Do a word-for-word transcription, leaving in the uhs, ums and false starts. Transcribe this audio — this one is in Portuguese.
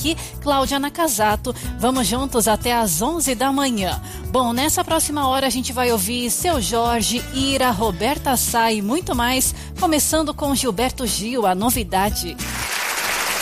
aqui, Cláudia Nakazato. Vamos juntos até às onze da manhã. Bom, nessa próxima hora a gente vai ouvir Seu Jorge, Ira, Roberta Sá e muito mais, começando com Gilberto Gil, a novidade.